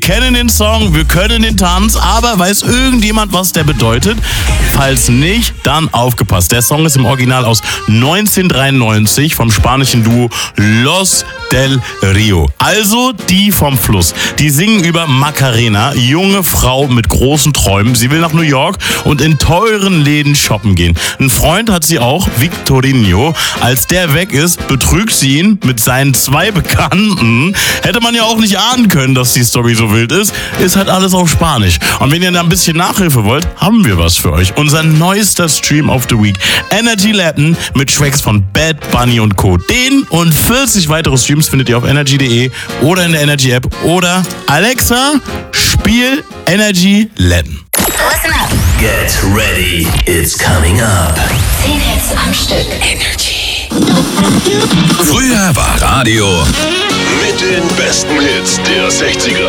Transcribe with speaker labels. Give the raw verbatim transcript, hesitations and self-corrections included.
Speaker 1: kennen den Song, wir können den Tanz, aber weiß irgendjemand, was der bedeutet? Falls nicht, dann aufgepasst. Der Song ist im Original aus neunzehnhundertdreiundneunzig vom spanischen Duo Los del Rio. Also die vom Fluss. Die singen über Macarena, junge Frau mit großen Träumen. Sie will nach New York und in teuren Läden shoppen gehen. Ein Freund hat sie auch, Victorino. Als der weg ist, betrügt sie ihn mit seinen zwei Bekannten. Hätte man ja auch nicht ahnen können, dass die Story so wild ist. Ist halt alles auf Spanisch. Und wenn ihr da ein bisschen Nachhilfe wollt, haben wir was für euch. Unser neuester Stream of the Week. Energy Latin mit Tracks von Bad Bunny und Co. Den und vierzig weitere Streams findet ihr auf energy punkt de oder in der Energy App. Oder Alexa, spiel Energy Latin.
Speaker 2: Listen up.
Speaker 3: Get ready, it's coming up.
Speaker 2: zehn Hits am Stück. Energy.
Speaker 4: Früher war Radio
Speaker 5: mit den besten Hits der sechziger.